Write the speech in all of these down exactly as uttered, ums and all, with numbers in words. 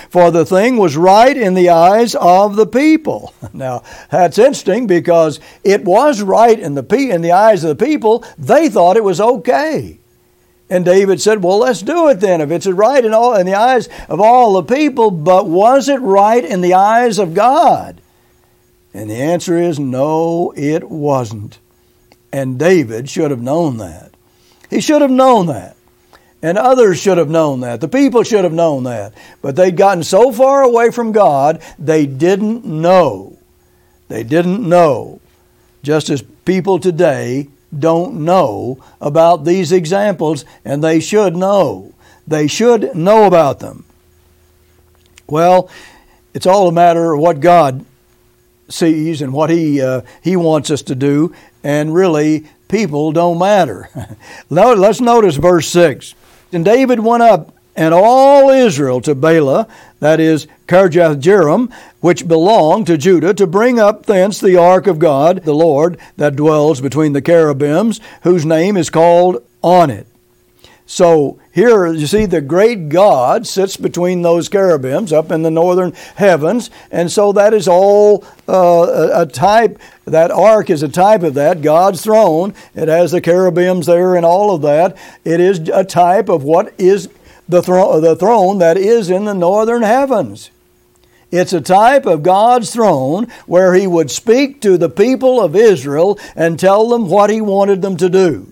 for the thing was right in the eyes of the people. Now, that's interesting because it was right in the pe- in the eyes of the people. They thought it was okay. And David said, well, let's do it then. If it's right in, all, in the eyes of all the people, but was it right in the eyes of God? And the answer is no, it wasn't. And David should have known that. He should have known that. And others should have known that. The people should have known that. But they'd gotten so far away from God, they didn't know. They didn't know. Just as people today don't know about these examples, and they should know. They should know about them. Well, it's all a matter of what God sees and what He uh, He wants us to do, and really, people don't matter. Now, let's notice verse six. And David went up, and all Israel to Baalah, that is, Kirjath-jearim, which belonged to Judah, to bring up thence the ark of God, the Lord, that dwells between the cherubims, whose name is called on it. So here, you see, the great God sits between those cherubims up in the northern heavens, and so that is all uh, a type. That ark is a type of that, God's throne. It has the cherubims there and all of that. It is a type of what is the, thro- the throne that is in the northern heavens. It's a type of God's throne where He would speak to the people of Israel and tell them what He wanted them to do.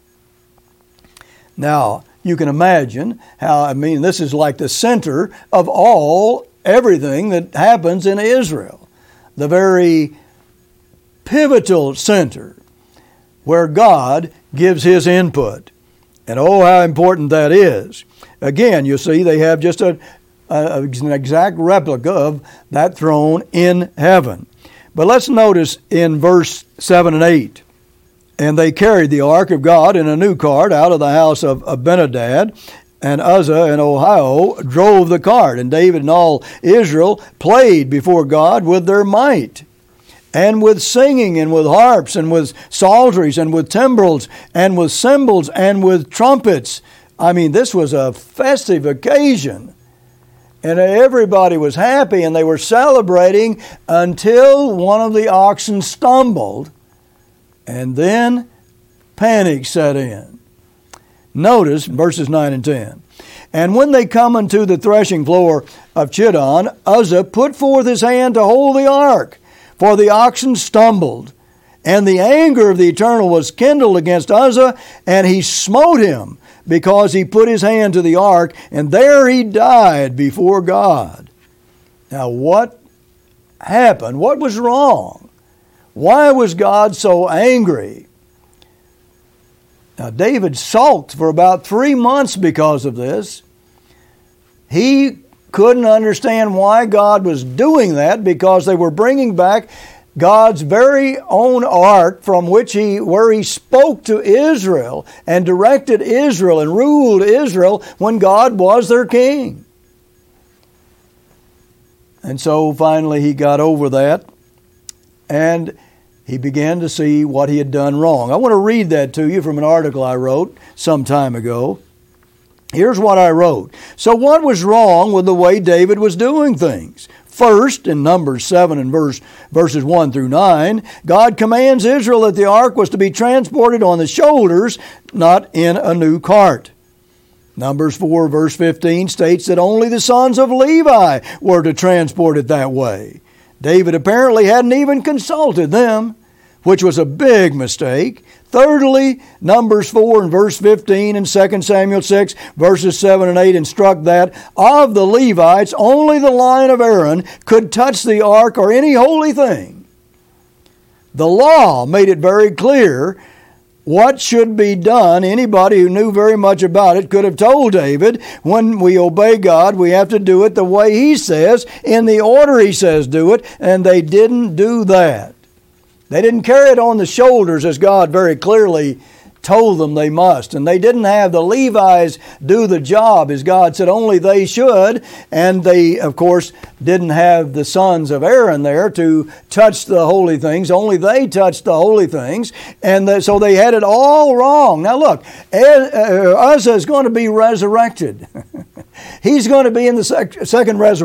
Now, you can imagine how, I mean, this is like the center of all, everything that happens in Israel. The very pivotal center where God gives His input. And oh, how important that is. Again, you see, they have just a, a, an exact replica of that throne in heaven. But let's notice in verse seven and eight. And they carried the ark of God in a new cart out of the house of Abinadab, and Uzzah and Ahio drove the cart. And David and all Israel played before God with their might, and with singing, and with harps, and with psalteries, and with timbrels, and with cymbals, and with trumpets. I mean, this was a festive occasion. And everybody was happy, and they were celebrating until one of the oxen stumbled. And then panic set in. Notice verses nine and ten. And when they come unto the threshing floor of Chidon, Uzzah put forth his hand to hold the ark, for the oxen stumbled. And the anger of the Eternal was kindled against Uzzah, and he smote him, because he put his hand to the ark, and there he died before God. Now what happened? What was wrong? Why was God so angry? Now, David sulked for about three months because of this. He couldn't understand why God was doing that, because they were bringing back God's very own ark from which he, where he spoke to Israel and directed Israel and ruled Israel when God was their king. And so finally he got over that, and he began to see what he had done wrong. I want to read that to you from an article I wrote some time ago. Here's what I wrote. So what was wrong with the way David was doing things? First, in Numbers seven and verse, verses one through nine, God commands Israel that the ark was to be transported on the shoulders, not in a new cart. Numbers four verse fifteen states that only the sons of Levi were to transport it that way. David apparently hadn't even consulted them, which was a big mistake. Thirdly, Numbers four and verse fifteen and Second Samuel six verses seven and eight instruct that of the Levites, only the line of Aaron could touch the ark or any holy thing. The law made it very clear what should be done. Anybody who knew very much about it could have told David, when we obey God, we have to do it the way He says, in the order He says do it, and they didn't do that. They didn't carry it on the shoulders as God very clearly told them they must. And they didn't have the Levites do the job as God said only they should. And they, of course, didn't have the sons of Aaron there to touch the holy things. Only they touched the holy things. And the, so they had it all wrong. Now look, Uzzah is going to be resurrected. He's going to be in the sec- second resurrection.